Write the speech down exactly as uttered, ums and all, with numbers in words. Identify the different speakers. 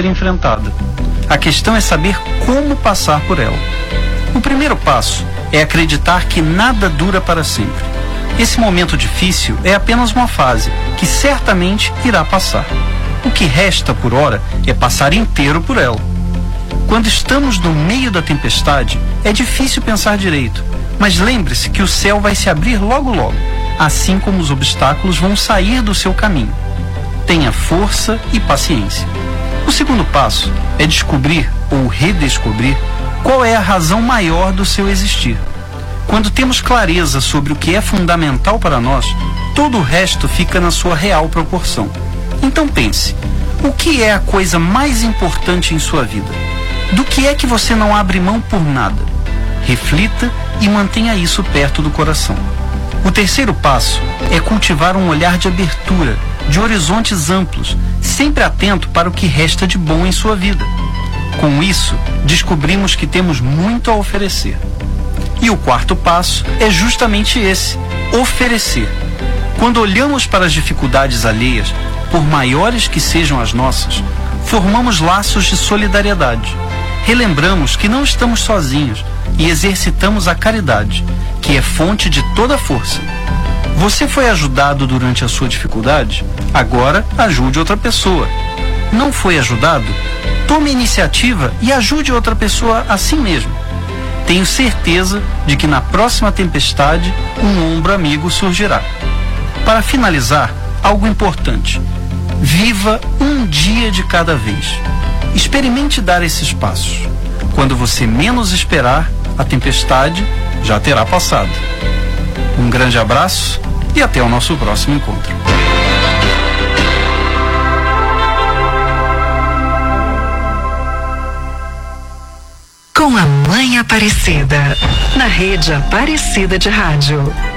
Speaker 1: ser enfrentada. A questão é saber como passar por ela. O primeiro passo é acreditar que nada dura para sempre. Esse momento difícil é apenas uma fase que certamente irá passar. O que resta por hora é passar inteiro por ela. Quando estamos no meio da tempestade, é difícil pensar direito, mas lembre-se que o céu vai se abrir logo logo, assim como os obstáculos vão sair do seu caminho. Tenha força e paciência. O segundo passo é descobrir ou redescobrir qual é a razão maior do seu existir. Quando temos clareza sobre o que é fundamental para nós, todo o resto fica na sua real proporção. Então pense, o que é a coisa mais importante em sua vida? Do que é que você não abre mão por nada? Reflita e mantenha isso perto do coração. O terceiro passo é cultivar um olhar de abertura, de horizontes amplos, sempre atento para o que resta de bom em sua vida. Com isso, descobrimos que temos muito a oferecer. E o quarto passo é justamente esse, oferecer. Quando olhamos para as dificuldades alheias, por maiores que sejam as nossas, formamos laços de solidariedade. Relembramos que não estamos sozinhos e exercitamos a caridade, que é fonte de toda força. Você foi ajudado durante a sua dificuldade? Agora ajude outra pessoa. Não foi ajudado? Tome iniciativa e ajude outra pessoa assim mesmo. Tenho certeza de que na próxima tempestade um ombro amigo surgirá. Para finalizar, algo importante. Viva um dia de cada vez. Experimente dar esses passos. Quando você menos esperar, a tempestade já terá passado. Um grande abraço e até o nosso próximo encontro.
Speaker 2: Com a Mãe Aparecida, na Rede Aparecida de Rádio.